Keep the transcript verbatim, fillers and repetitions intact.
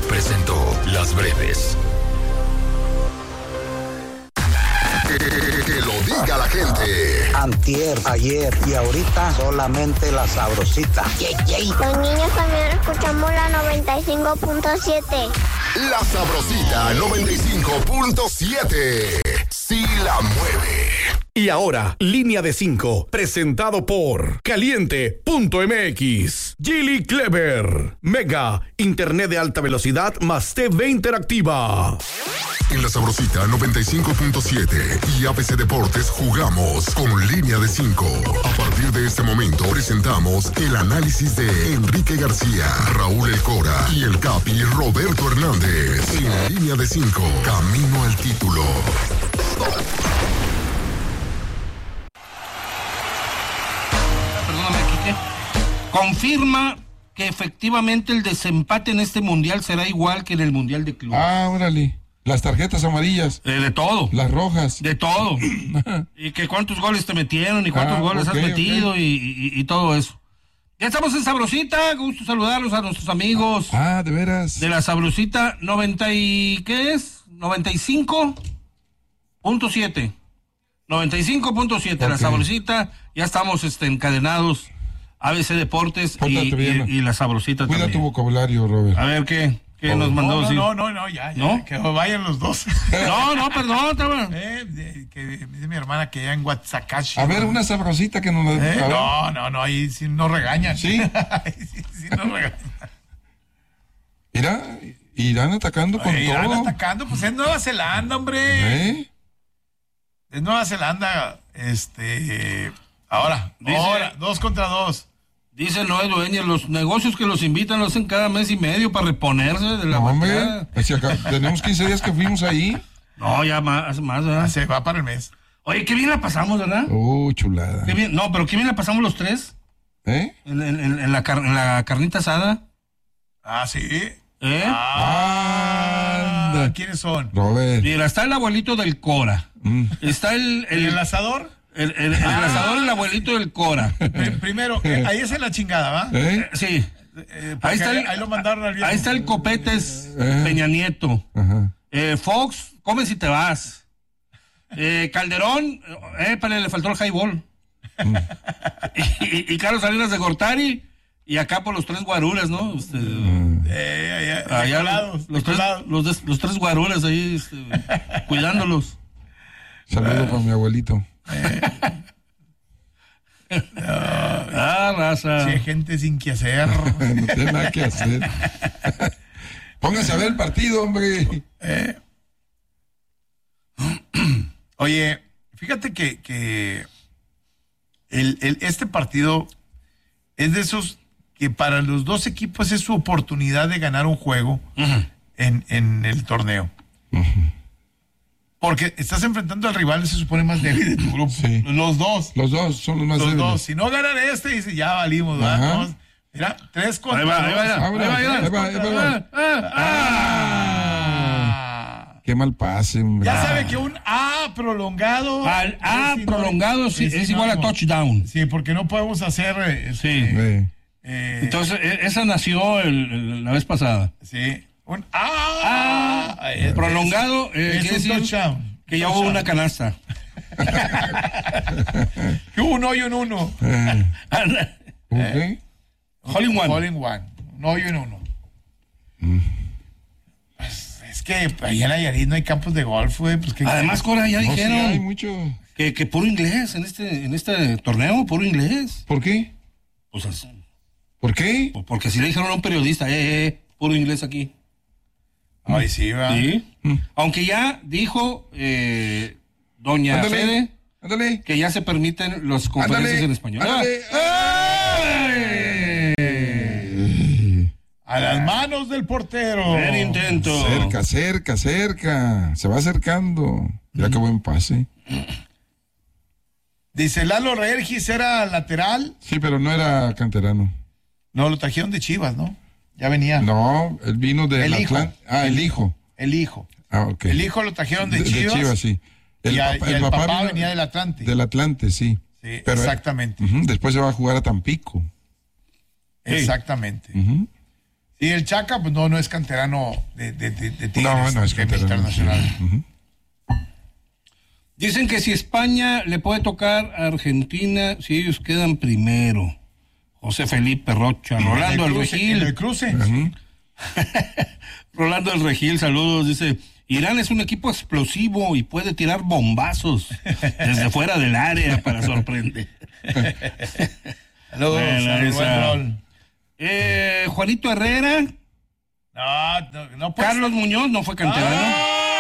presentó Las Breves. Que lo diga la gente. Antier, ayer y ahorita solamente La Sabrosita. Yeah, yeah. Los niños también escuchamos la noventa y cinco punto siete. La Sabrosita noventa y cinco punto siete. Sí la mueve. Y ahora, Línea de cinco, presentado por Caliente punto M X. Gili Clever. Mega, internet de alta velocidad más T V interactiva. En La Sabrosita noventa y cinco punto siete y A B C Deportes jugamos con Línea de cinco. A partir de este momento presentamos el análisis de Enrique García, Raúl El Cora y el Capi Roberto Hernández. En Línea de cinco, camino al título. Perdóname, Quique. Confirma que efectivamente el desempate en este mundial será igual que en el mundial de clubes. Ah, órale. Las tarjetas amarillas. Eh, de todo. Las rojas. De todo. Y que cuántos goles te metieron y cuántos ah, goles okay, has metido okay. y, y, y todo eso. Ya estamos en Sabrosita. Gusto saludarlos a nuestros amigos. Ah, de veras. De la Sabrosita noventa y... ¿Qué es? noventa y cinco punto siete. noventa y cinco punto siete. Okay. La Sabrosita. Ya estamos este, encadenados. A B C Deportes y, y, y la Sabrosita. Cuida también. tu vocabulario, Robert. A ver, ¿qué? ¿Qué oh, nos mandó? No, sí? no, no, no, ya, ya, ¿no? que vayan los dos. No, no, perdón, estaba. Eh, de, que dice mi hermana que ya en Guatzakashi. A ver, una Sabrosita que nos la... Eh, no, no, no, ahí sí nos regañan. ¿Sí? Ahí sí, sí nos regañan. Mira, irán atacando con Oye, todo. Irán atacando, pues es Nueva Zelanda, hombre. ¿Eh? Es Nueva Zelanda, este... Ahora, dice, ahora, dos contra dos. Dice Noé Dueñas, los negocios que los invitan lo hacen cada mes y medio para reponerse de la no, hombre, batalla. Tenemos quince días que fuimos ahí. No, ya más, más, ¿verdad? Se va para el mes. Oye, qué bien la pasamos, ¿verdad? Uh, chulada. Qué bien, no, pero qué bien la pasamos los tres. ¿Eh? En, en, en, en, la, car, en la carnita asada. Ah, sí. ¿Eh? Ah, Anda. ¿Quiénes son? Robert. Mira, está el abuelito del Cora. Mm. Está el... ¿El, ¿El asador? El, el, el ah. asador, el abuelito del Cora. Primero, eh, ahí es en la chingada, ¿va? ¿Eh? Eh, sí. Eh, ahí, está el, ahí lo mandaron al viejo. Ahí está el Copetes eh. Peña Nieto. Ajá. Eh, Fox, come si te vas. Eh, Calderón, eh, para le faltó el highball. Mm. y, y Carlos Salinas de Gortari. Y acá por los tres guaruras, ¿no? Este, mm. eh, allá, allá los, los, tres, los, de, los tres guaruras ahí este, cuidándolos. Saludo para mi abuelito. Eh. No, ah, raza. Si hay gente sin que hacer. No tiene nada que hacer. Póngase a ver el partido, hombre. Eh. Oye, fíjate que, que el, el, este partido es de esos que para los dos equipos es su oportunidad de ganar un juego uh-huh. en, en el torneo. Uh-huh. Porque estás enfrentando al rival que se supone más débil de tu grupo. Sí. Los dos. Los dos son los más los débiles. Los dos. Si no ganan este, dice, ya valimos, ¿verdad? Mira, tres contra ahí va, dos. Ahí va, ahí va, ahí va, ahí va, ahí va, ahí va. Ah, ah, ah. Qué mal pase, hombre. Ya sabe que un A prolongado. Al A prolongado sí, es, es igual a touchdown. Sí, porque no podemos hacer. Este, sí. Eh, Entonces, esa nació el, el, la vez pasada. Sí. Un ah, ah es, prolongado eh, es un touchdown. Que ya hubo una canasta. Que hubo un hoyo en uno. Eh. eh. Hole in one. Hole in one. Un hoyo en uno. Mm. Pues, es que allá en Nayarit no hay campos de golf, güey. Pues, además, Cora, ya no, dijeron. Sí, hay mucho. Que, que puro inglés en este, en este torneo, puro inglés. ¿Por qué? Pues así. ¿Por qué? Porque si le dijeron a un periodista, eh, eh, puro inglés aquí. Ay, sí, va. Sí. Mm. Aunque ya dijo eh, doña ándale, Fede ándale. que ya se permiten las conferencias ándale, en español. Ándale, ¡ay! A las manos del portero. Buen intento. Cerca, cerca, cerca. Se va acercando. Ya mm. qué buen pase. Dice Lalo Reergis era lateral. Sí, pero no era canterano. No, lo trajeron de Chivas, ¿no? Ya venía. No, él vino de el hijo. Atlant- ah, el hijo. El hijo. Ah, ok. El hijo lo trajeron de, de Chivas. De Chivas, sí. El y, a, papá, y el, el papá, papá venía del Atlante. Del Atlante, sí. Sí, pero, exactamente. Uh-huh, después se va a jugar a Tampico. Exactamente. Uh-huh. Y el Chaca, pues no, no es canterano de, de, de, de Tigres. No, no es de canterano internacional. Sí. Uh-huh. Dicen que si España le puede tocar a Argentina, si ellos quedan primero. José Felipe Rocha, Rolando el Regil. El cruce. Uh-huh. Rolando el Regil, saludos, dice, Irán es un equipo explosivo y puede tirar bombazos desde fuera del área para sorprender. Saludos, Bueno, buen esa. rol. Eh, Juanito Herrera, No, no, no puede Carlos Muñoz no fue canterano. ¡Ah!